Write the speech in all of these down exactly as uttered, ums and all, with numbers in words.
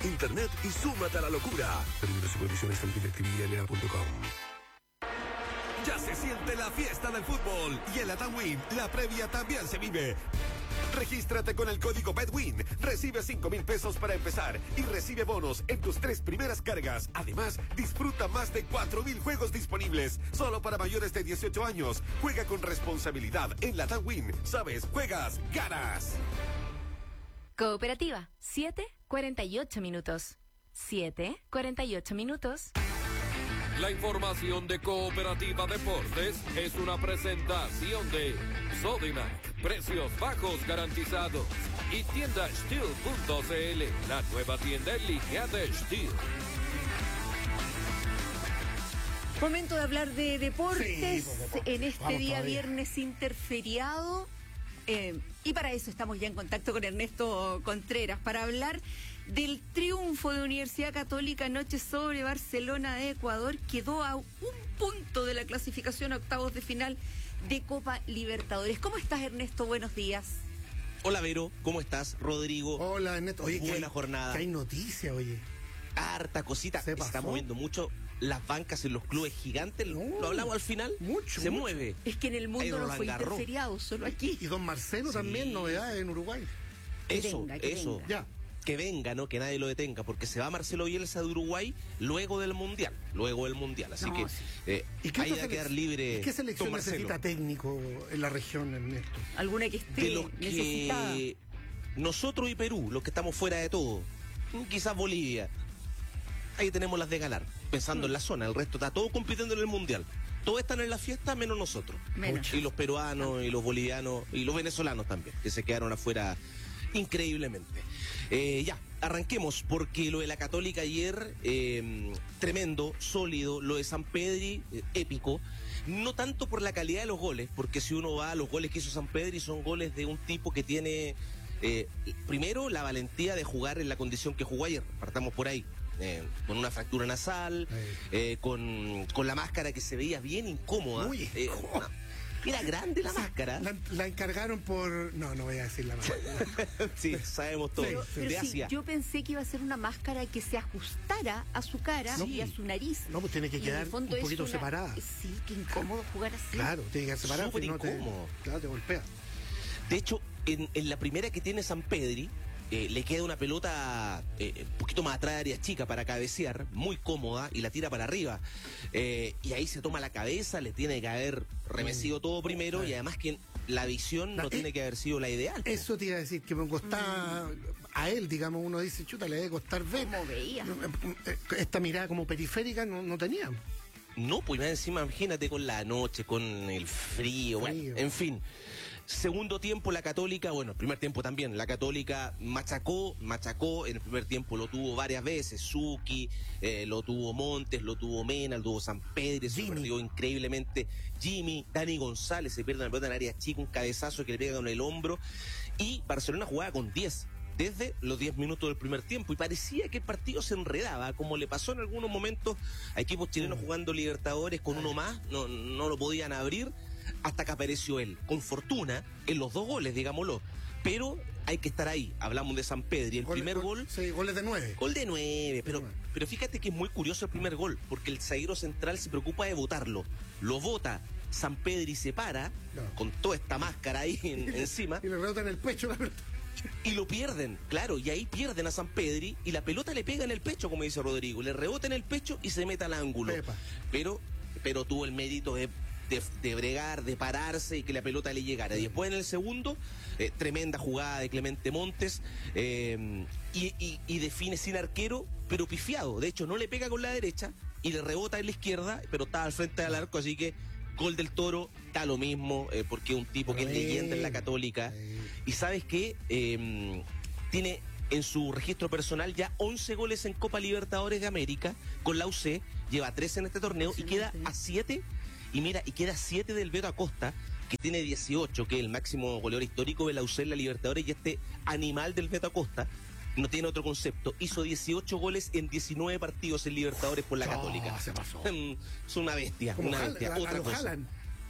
internet y súmate a la locura. Términos y condiciones en directivi n a punto com. Ya se siente la fiesta del fútbol y en la TAMWIN la previa también se vive. Regístrate con el código BETWIN, recibe cinco mil pesos para empezar y recibe bonos en tus tres primeras cargas. Además, disfruta más de cuatro mil juegos disponibles, solo para mayores de dieciocho años. Juega con responsabilidad en la TAMWIN. Sabes, juegas, ganas. Cooperativa, siete cuarenta y ocho minutos. siete cuarenta y ocho minutos. La información de Cooperativa Deportes es una presentación de Sodimac, precios bajos garantizados, y tienda Steel punto c l, la nueva tienda en línea de Steel. Momento de hablar de deportes Sí, pues, en este vamos día todavía. viernes interferiado. Eh, y para eso estamos ya en contacto con Ernesto Contreras, para hablar del triunfo de Universidad Católica anoche sobre Barcelona de Ecuador. Quedó a un punto de la clasificación a octavos de final de Copa Libertadores. ¿Cómo estás, Ernesto? Buenos días. Hola, Vero, ¿cómo estás? Rodrigo. Hola, Ernesto. Oye, buena que hay, jornada. Que hay noticia, oye. Harta cosita. Se Se está pasó. moviendo mucho las bancas en los clubes gigantes. No, lo hablamos al final. mucho, Se mucho. mueve. Es que en el Ahí mundo no Roland fue Garros. interferiado, solo aquí. Y don Marcelo Sí. también, novedades en Uruguay. Que Eso, venga, que eso. venga. Ya. Que venga, ¿no? Que nadie lo detenga, porque se va Marcelo Bielsa de Uruguay luego del Mundial. Luego del Mundial. Así No, que sí. eh, ¿Y qué ahí otra va a quedar selec- libre. ¿Y qué selección don Marcelo. necesita técnico en la región, Ernesto? Alguna que esté De los necesitada. que nosotros y Perú, los que estamos fuera de todo, quizás Bolivia, ahí tenemos las de ganar, pensando en la zona. El resto está todo compitiendo en el Mundial. Todos están en la fiesta menos nosotros. Menos. Y los peruanos y los bolivianos y los venezolanos también, que se quedaron afuera increíblemente. Eh, ya, arranquemos, porque lo de la Católica ayer, eh, tremendo, sólido. Lo de San Pedri, eh, épico. No tanto por la calidad de los goles, porque si uno va a los goles que hizo San Pedri, son goles de un tipo que tiene, eh, primero, la valentía de jugar en la condición que jugó ayer. Partamos por ahí. Eh, con una fractura nasal, eh, con, con la máscara que se veía bien incómoda. Muy Eh, incómoda. una- era grande la máscara. La, la encargaron por... No, no voy a decir la máscara. Sí, sabemos todo. Pero, pero de sí, Asia. yo pensé que iba a ser una máscara que se ajustara a su cara Sí. y a su nariz. No, pues tiene que Y en quedar el fondo un es poquito una- separada. Sí, qué incómodo jugar así. Claro, tiene que quedar separada. Súper si no te- incómodo. Claro, te golpea. De hecho, en, en la primera que tiene San Pedri, eh, le queda una pelota eh, un poquito más atrás de área chica para cabecear, muy cómoda, y la tira para arriba. Eh, y ahí se toma la cabeza, le tiene que haber remecido todo primero, y además que la visión no No, tiene eh, que haber sido la ideal. Eso te iba a decir, que me costaba... A él, digamos, uno dice, chuta, le debe costar ver. ¿Cómo veía? Esta mirada como periférica no, no tenía. No, pues más encima, imagínate con la noche, con el frío, bueno, Frío. en fin. Segundo tiempo, la Católica, bueno, el primer tiempo también, la Católica machacó, machacó, en el primer tiempo lo tuvo varias veces, Suki, eh, lo tuvo Montes, lo tuvo Mena, lo tuvo San Pedro, se Jimmy. perdió increíblemente Jimmy, Dani González se pierde una pelota en área chica, un cabezazo que le pega con el hombro, y Barcelona jugaba con diez. Desde los diez minutos del primer tiempo, y parecía que el partido se enredaba, como le pasó en algunos momentos a equipos chilenos jugando Libertadores con uno más, no, no lo podían abrir, hasta que apareció él, con fortuna, en los dos goles, digámoslo, pero hay que estar ahí. Hablamos de San Pedro, y el Gol- primer gol- gol, Sí, goles de nueve. gol de nueve, pero, nueve. pero fíjate que es muy curioso el primer gol, porque el zaguero central se preocupa de botarlo, lo bota San Pedro y se para, No. con toda esta máscara ahí en- encima, Y le rebota en el pecho la pelota. y lo pierden, claro, y ahí pierden a San Pedri y la pelota le pega en el pecho, como dice Rodrigo, le rebota en el pecho y se mete al ángulo. Pepa. Pero, pero tuvo el mérito de, de, de bregar, de pararse y que la pelota le llegara. Y después en el segundo, eh, tremenda jugada de Clemente Montes, eh, y, y, y define sin arquero, pero pifiado. De hecho, no le pega con la derecha y le rebota en la izquierda, pero está al frente del arco, así que gol del Toro, da lo mismo, eh, porque es un tipo que es leyenda en la Católica. Y sabes que eh, tiene en su registro personal ya once goles en Copa Libertadores de América con la U C, lleva trece en este torneo y queda a siete, y mira, y queda siete del Beto Acosta, que tiene dieciocho, que es el máximo goleador histórico de la U C en la Libertadores, y este animal del Beto Acosta no tiene otro concepto, hizo dieciocho goles en diecinueve partidos en Libertadores por la No, Católica. se pasó. Mm, Es una bestia, Como una Haaland, bestia. a- a Otra lo cosa. Haaland.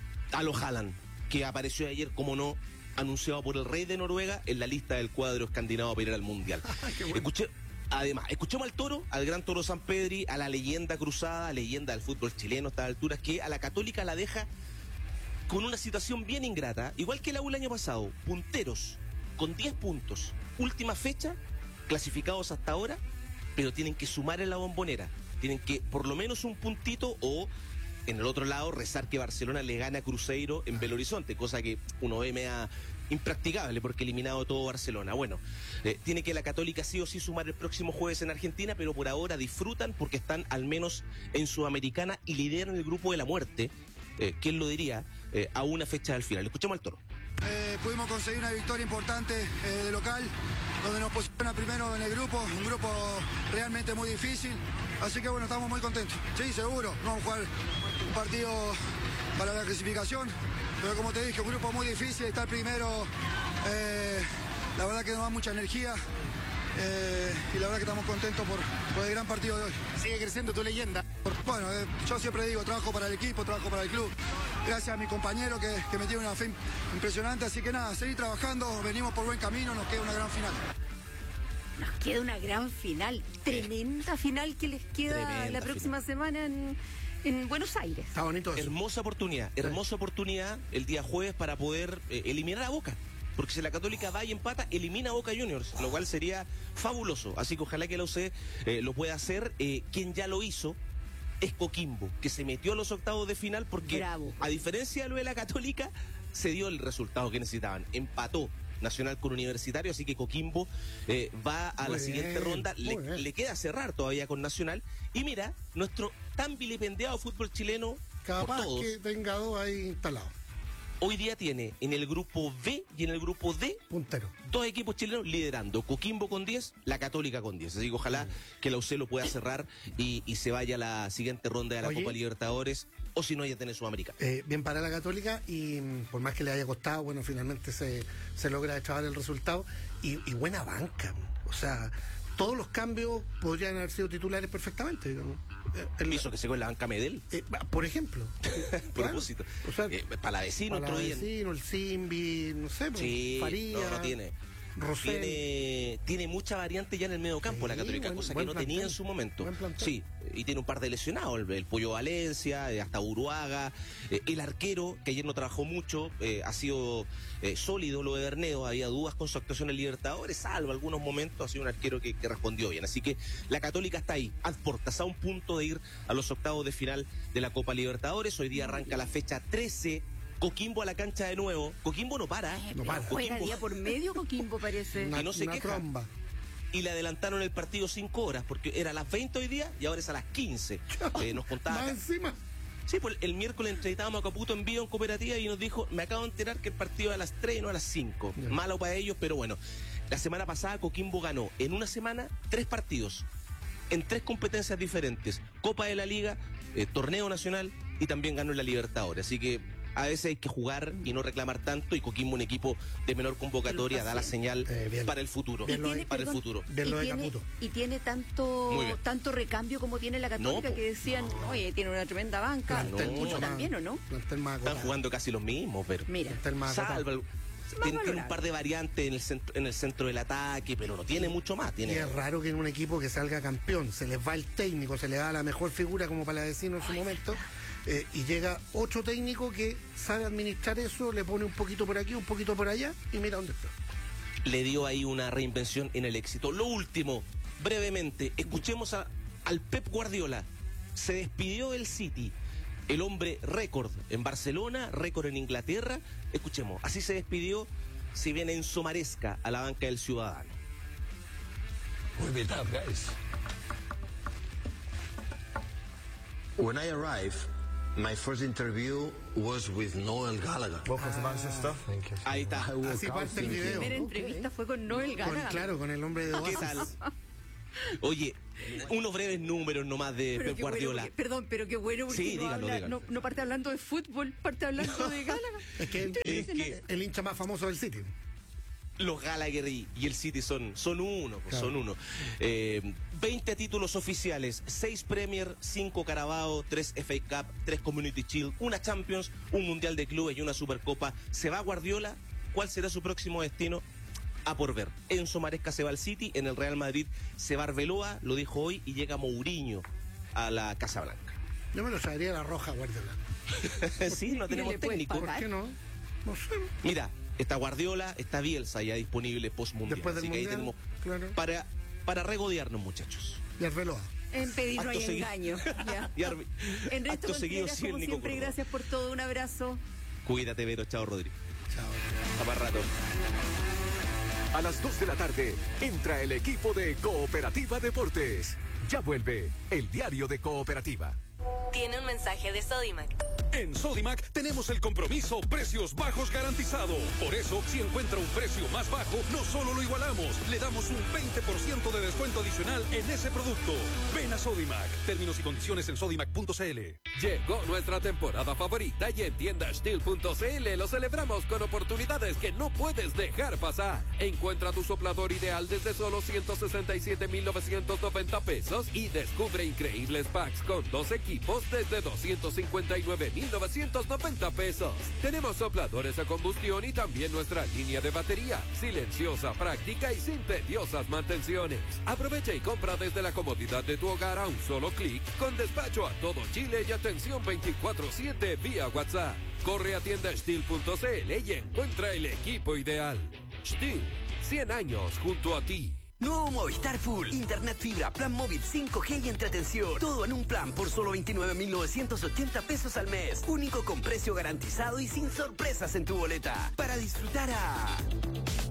A lo Haaland, que apareció ayer, como no, anunciado por el rey de Noruega en la lista del cuadro escandinavo para ir al Mundial. Qué bueno. Escuché, Además, escuchemos al Toro, al gran Toro Sampedri, a la leyenda cruzada, leyenda del fútbol chileno a estas alturas, que a la Católica la deja con una situación bien ingrata, igual que la U el año pasado, punteros con diez puntos, última fecha, clasificados hasta ahora, pero tienen que sumar en la Bombonera, tienen que por lo menos un puntito o en el otro lado rezar que Barcelona le gane a Cruzeiro en Belo Horizonte, cosa que uno ve media impracticable porque eliminado todo Barcelona. Bueno, eh, tiene que la Católica sí o sí sumar el próximo jueves en Argentina, pero por ahora disfrutan porque están al menos en Sudamericana y lideran el grupo de la muerte, eh, ¿quién lo diría? Eh, a una fecha del final. Escuchemos al Toro. Eh, pudimos conseguir una victoria importante eh, de local, donde nos posiciona primero en el grupo, un grupo realmente muy difícil, así que bueno, estamos muy contentos. Sí, seguro, no vamos a jugar un partido para la clasificación, pero como te dije, un grupo muy difícil, estar primero, eh, la verdad que nos da mucha energía. Eh, y la verdad que estamos contentos por, por el gran partido de hoy. Sigue creciendo tu leyenda. Bueno, eh, yo siempre digo, trabajo para el equipo, trabajo para el club. Gracias a mi compañero que, que me tiene una fe impresionante. Así que nada, seguir trabajando, venimos por buen camino, nos queda una gran final. Nos queda una gran final, tremenda final que les queda Tremenda la próxima semana en, en Buenos Aires. Está bonito eso. Hermosa oportunidad, hermosa oportunidad el día jueves para poder eh, eliminar a Boca. Porque si la Católica va y empata, elimina a Boca Juniors, lo cual sería fabuloso. Así que ojalá que la U C eh, lo pueda hacer. Eh, quien ya lo hizo es Coquimbo, que se metió a los octavos de final porque, Bravo. a diferencia de lo de la Católica, se dio el resultado que necesitaban. Empató Nacional con Universitario, así que Coquimbo eh, va a Muy la siguiente bien, ronda. muy Le, bien. le queda cerrar todavía con Nacional. Y mira, nuestro tan vilipendiado fútbol chileno, por Capaz todos, que tenga dos ahí instalados. hoy día tiene en el grupo B y en el grupo D Puntero. dos equipos chilenos liderando, Coquimbo con diez, la Católica con diez. Así que ojalá que la U C lo pueda cerrar y, y se vaya a la siguiente ronda de la Oye. Copa Libertadores, o si no, ya tiene Sudamericana. Eh, bien para la Católica y mm, por más que le haya costado, bueno, finalmente se, se logra echar el resultado y, y buena banca. O sea, todos los cambios podrían haber sido titulares perfectamente, digamos. Eh, el- Hizo que se con la banca Medel, eh, por ejemplo. a propósito. O sea, Eh, Palavecino entró bien. Palavecino, el Simbi, no sé, pues, Sí, Faría, no, no tiene. Rosell. Tiene, tiene mucha variante ya en el medio campo Sí, la Católica, buen- cosa que buen no plantel, tenía en su momento. buen plantel. Sí, y tiene un par de lesionados, el, el Pollo Valencia, eh, hasta Uruaga, eh, el arquero, que ayer no trabajó mucho, eh, ha sido eh, sólido lo de Berneo, había dudas con su actuación en Libertadores, salvo algunos momentos, ha sido un arquero que, que respondió bien. Así que la Católica está ahí, a puertas, a un punto de ir a los octavos de final de la Copa Libertadores. Hoy día arranca la fecha trece. Coquimbo a la cancha de nuevo. Coquimbo no para. No para. Juega día por medio Coquimbo, parece. Una, y no se una queja. tromba. Y le adelantaron el partido cinco horas, porque era a las veinte hoy día y ahora es a las quince. Eh, nos contaba. Más acá. encima. Sí, pues el miércoles entrevistábamos a Caputo en vivo en Cooperativa y nos dijo, me acabo de enterar que el partido es a las tres y no a las cinco. Ya. Malo para ellos, pero bueno. La semana pasada Coquimbo ganó en una semana tres partidos, en tres competencias diferentes. Copa de la Liga, eh, Torneo Nacional y también ganó en la Libertadores. Así que a veces hay que jugar y no reclamar tanto, y Coquimbo, un equipo de menor convocatoria, da la señal Eh, bien. para el futuro. Bien lo de- para el perdón, futuro. Bien y lo de tiene, Caputo. y tiene tanto Muy bien. tanto recambio como tiene la Católica, No, que decían, oye, tiene una tremenda banca. Plantel no, mucho más- también, ¿o no? plantel más Están acotado. jugando casi los mismos, pero... Mira, Plantel más acotado. Salva, tiene, tiene un valorable. par de variantes en el centro, en el centro del ataque, pero no tiene mucho más. Y Tiene es raro que en un equipo que salga campeón se les va el técnico, se le da la mejor figura como Palavecino en su momento, eh, y llega otro técnico que sabe administrar eso, le pone un poquito por aquí, un poquito por allá, y mira dónde está. le dio ahí una reinvención en el éxito. Lo último, brevemente, escuchemos a, al Pep Guardiola. Se despidió del City, el hombre récord en Barcelona, récord en Inglaterra. Escuchemos, así se despidió, si bien Enzo Maresca a la banca del Ciudadano. We'll be tough guys. When I arrived, my first interview was with Noel Gallagher. Ahí está. I woke Así up parte el thinking, video. la primera entrevista fue con Noel Con, Gallagher. claro, con el hombre de ¿Qué Oasis. tal? Oye, unos breves números nomás de Pero Pep qué bueno, Guardiola. porque- perdón, pero qué bueno porque Sí, no, dígalo, habla- dígalo. no, no parte hablando de fútbol, parte hablando de Gallagher. Es que él- Es él- que- el hincha más famoso del City. Los Gallagher y, y el City son, son uno, pues, Claro. son uno. Eh, veinte títulos oficiales, seis Premier, cinco Carabao, tres F A Cup, tres Community Shield, una Champions, un Mundial de Clubes y una Supercopa. ¿Se va Guardiola? ¿Cuál será su próximo destino? a por ver. Enzo Maresca se va al City, en el Real Madrid se va Arbeloa, lo dijo hoy, y llega Mourinho a la Casa Blanca. Yo me lo traería la roja, Guardiola. Sí, no tenemos le puedes técnico. pagar? ¿Por qué no? No sé. Mira, está Guardiola, está Bielsa ya disponible post-mundial. Después del Así que ahí Mundial, tenemos claro. para, para regodearnos, muchachos. Y Arbeloa. En pedir no Acto hay seguido. engaño. Ya. Y Arbe- Ernesto acto seguido, Contreras, sí, el como Nico siempre, Córdoba. gracias por todo. Un abrazo. Cuídate, Vero. Chao, Rodrigo. Chao. Hasta más rato. A las dos de la tarde entra el equipo de Cooperativa Deportes. Ya vuelve el diario de Cooperativa. Tiene un mensaje de Sodimac. En Sodimac tenemos el compromiso precios bajos garantizado. Por eso, si encuentra un precio más bajo, no solo lo igualamos, le damos un veinte por ciento de descuento adicional en ese producto. Ven a Sodimac. Términos y condiciones en sodimac punto c l. Llegó nuestra temporada favorita y en tienda steel punto c l lo celebramos con oportunidades que no puedes dejar pasar. Encuentra tu soplador ideal desde solo ciento sesenta y siete mil novecientos noventa pesos y descubre increíbles packs con dos equipos desde doscientos cincuenta y nueve mil novecientos noventa pesos. Tenemos sopladores a combustión y también nuestra línea de batería, silenciosa, práctica y sin tediosas mantenciones. Aprovecha y compra desde la comodidad de tu hogar a un solo clic, con despacho a todo Chile y atención veinticuatro siete vía WhatsApp. Corre a tienda steel punto c l y encuentra el equipo ideal. Steel, cien años junto a ti. Nuevo Movistar Full. Internet fibra, plan móvil cinco G y entretención. Todo en un plan por solo veintinueve mil novecientos ochenta pesos al mes. Único con precio garantizado y sin sorpresas en tu boleta. Para disfrutar a...